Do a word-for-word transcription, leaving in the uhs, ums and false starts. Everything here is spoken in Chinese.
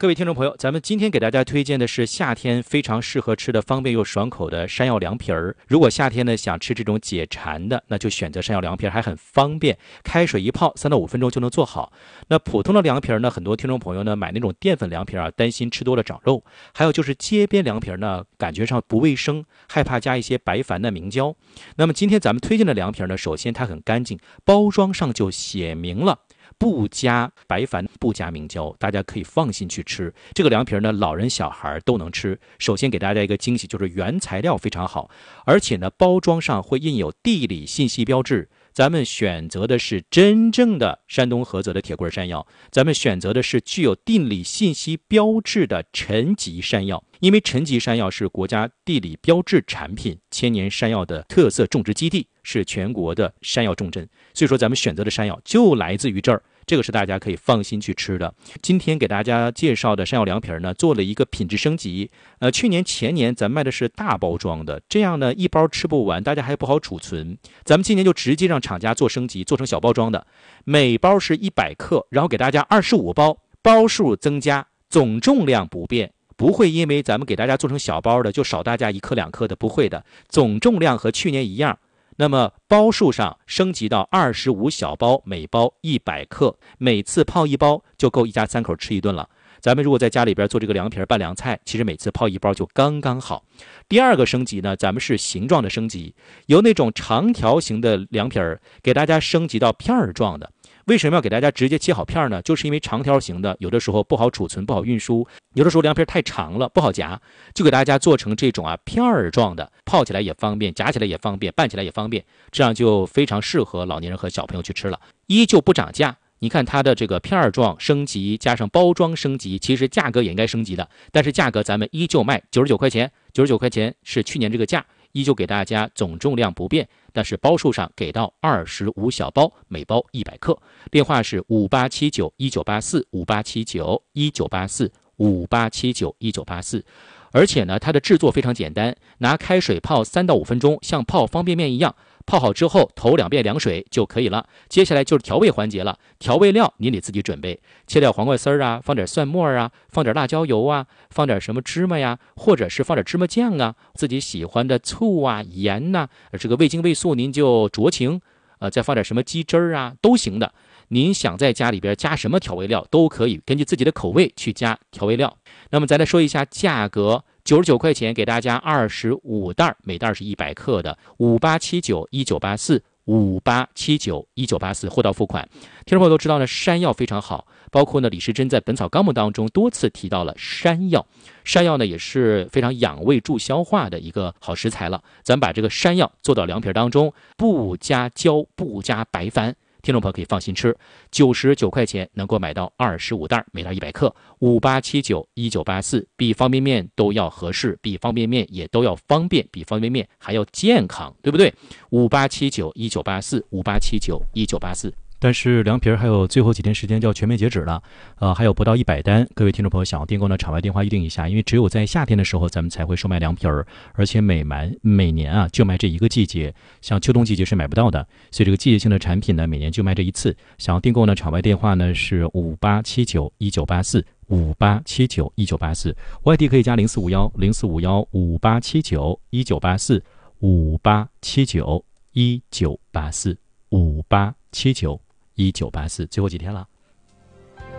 各位听众朋友，咱们今天给大家推荐的是夏天非常适合吃的方便又爽口的山药凉皮儿。如果夏天呢想吃这种解馋的，那就选择山药凉皮儿，还很方便，开水一泡，三到五分钟就能做好。那普通的凉皮儿呢，很多听众朋友呢买那种淀粉凉皮儿啊，担心吃多了长肉；还有就是街边凉皮儿呢，感觉上不卫生，害怕加一些白矾的明胶。那么今天咱们推荐的凉皮儿呢，首先它很干净，包装上就写明了不加白矾，不加明胶，大家可以放心去吃。这个凉皮呢，老人小孩都能吃。首先给大家一个惊喜，就是原材料非常好，而且呢，包装上会印有地理信息标志。咱们选择的是真正的山东菏泽的铁棍山药，咱们选择的是具有地理信息标志的陈集山药，因为陈集山药是国家地理标志产品，千年山药的特色种植基地，是全国的山药重镇，所以说咱们选择的山药就来自于这儿。这个是大家可以放心去吃的。今天给大家介绍的山药凉皮呢，做了一个品质升级。呃，去年前年咱卖的是大包装的，这样呢一包吃不完，大家还不好储存。咱们今年就直接让厂家做升级，做成小包装的，每包是一百克，然后给大家二十五包，包数增加，总重量不变。不会因为咱们给大家做成小包的就少大家一克两克的，不会的，总重量和去年一样。那么包数上升级到二十五小包，每包一百克，每次泡一包就够一家三口吃一顿了。咱们如果在家里边做这个凉皮拌凉菜，其实每次泡一包就刚刚好。第二个升级呢，咱们是形状的升级，由那种长条形的凉皮儿给大家升级到片儿状的。为什么要给大家直接切好片呢？就是因为长条形的有的时候不好储存，不好运输，有的时候凉皮太长了不好夹，就给大家做成这种啊片儿状的，泡起来也方便，夹起来也方便，拌起来也方便，这样就非常适合老年人和小朋友去吃了。依旧不涨价，你看它的这个片儿状升级加上包装升级，其实价格也应该升级的，但是价格咱们依旧卖九十九块钱，九十九块钱是去年这个价，依旧给大家总重量不变，但是包数上给到二十五小包，每包一百克。电话是五八七九一九八四，五八七九一九八四，五八七九一九八四。而且呢，它的制作非常简单，拿开水泡三到五分钟，像泡方便面一样。泡好之后头两遍凉水就可以了，接下来就是调味环节了。调味料您得自己准备，切掉黄瓜丝儿啊，放点蒜末啊，放点辣椒油啊，放点什么芝麻呀，或者是放点芝麻酱啊，自己喜欢的醋啊、盐呐、啊，这个味精味素您就酌情，呃，再放点什么鸡汁儿啊都行的。您想在家里边加什么调味料都可以，根据自己的口味去加调味料。那么再来说一下价格，九十九块钱给大家二十五袋，每袋是一百克的，五八七九一九八四，五八七九一九八四，货到付款。听众朋友都知道呢，山药非常好，包括呢李时珍在《本草纲目》当中多次提到了山药，山药呢也是非常养胃助消化的一个好食材了。咱把这个山药做到凉皮当中，不加胶，不加白矾。听众朋友可以放心吃，九十九块钱能够买到二十五袋，每袋一百克，五八七九一九八四，比方便面都要合适，比方便面也都要方便，比方便面还要健康，对不对？五八七九一九八四，五八七九一九八四。但是凉皮儿还有最后几天时间就要全面截止了，呃，还有不到一百单。各位听众朋友想要订购呢，场外电话预定一下，因为只有在夏天的时候咱们才会售卖凉皮儿，而且每满每年啊就卖这一个季节，像秋冬季节是买不到的，所以这个季节性的产品呢，每年就卖这一次。想要订购呢，场外电话呢是五八七九一九八四，五八七九一九八四，外地可以加零四五幺零四五幺五八七九一九八四，五八七九一九八四，五八七九一九八四。最后几天了，